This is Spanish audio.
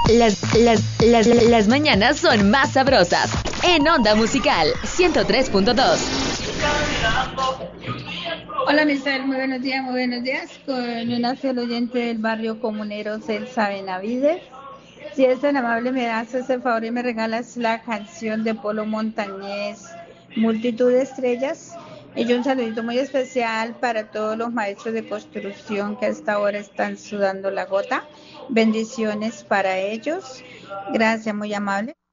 Las mañanas son más sabrosas. En Onda Musical 103.2. Hola, Misael, muy buenos días, muy buenos días. Con una fiel oyente del barrio Comuneros, Elsa Benavides. Si es tan amable, me das ese favor y me regalas la canción de Polo Montañés, Multitud de Estrellas. Y un saludito muy especial para todos los maestros de construcción que hasta ahora están sudando la gota. Bendiciones para ellos. Gracias, muy amable.